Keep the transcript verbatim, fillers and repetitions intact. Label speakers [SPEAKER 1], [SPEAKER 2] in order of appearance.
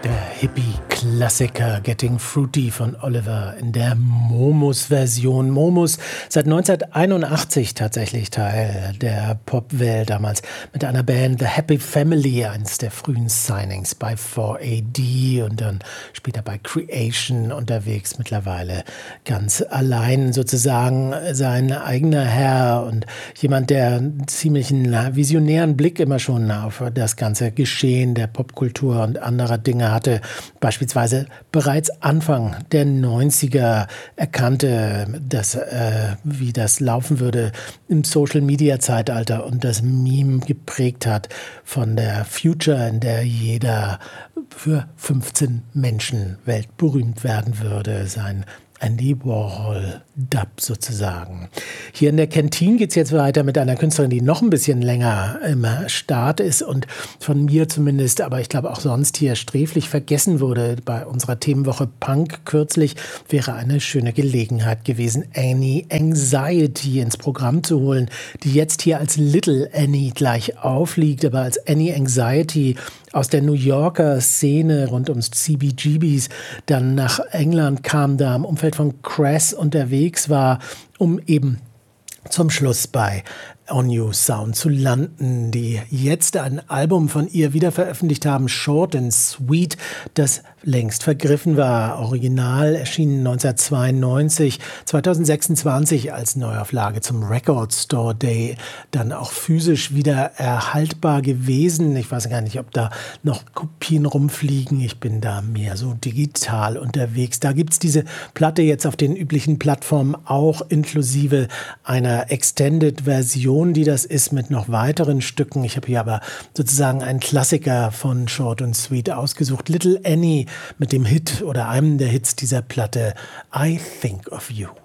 [SPEAKER 1] Der Hippie-Klassiker Getting Fruity von Oliver in der Momus-Version. Momus seit neunzehnhunderteinundachtzig tatsächlich Teil der Popwelt, damals mit einer Band The Happy Family, eines der frühen Signings bei four A D und dann später bei Creation unterwegs, mittlerweile ganz allein sozusagen sein eigener Herr und jemand, der einen ziemlichen visionären Blick immer schon auf das ganze Geschehen der Popkultur und anderer Dinge hatte, beispielsweise bereits Anfang der neunziger erkannte, dass, äh, wie das laufen würde im Social-Media-Zeitalter und das Meme geprägt hat von der Future, in der jeder für fünfzehn Menschen weltberühmt werden würde, sein Andy Warhol-Dub sozusagen. Hier in der Kantine geht es jetzt weiter mit einer Künstlerin, die noch ein bisschen länger im Start ist und von mir zumindest, aber ich glaube auch sonst hier sträflich vergessen wurde bei unserer Themenwoche Punk kürzlich, wäre eine schöne Gelegenheit gewesen, Annie Anxiety ins Programm zu holen, die jetzt hier als Little Annie gleich aufliegt, aber als Annie Anxiety aus der New Yorker Szene rund ums C B G Bs dann nach England kam, da im Umfeld von Crass unterwegs war, um eben zum Schluss bei On You Sound zu landen, die jetzt ein Album von ihr wieder veröffentlicht haben, Short and Sweet, das längst vergriffen war. Original erschienen neunzehnhundertzweiundneunzig, zweitausendsechsundzwanzig als Neuauflage zum Record Store Day, dann auch physisch wieder erhaltbar gewesen. Ich weiß gar nicht, ob da noch Kopien rumfliegen. Ich bin da mehr so digital unterwegs. Da gibt's diese Platte jetzt auf den üblichen Plattformen auch inklusive einer Extended-Version, die das ist, mit noch weiteren Stücken. Ich habe hier aber sozusagen einen Klassiker von Short and Sweet ausgesucht. Little Annie mit dem Hit oder einem der Hits dieser Platte, I Think of You.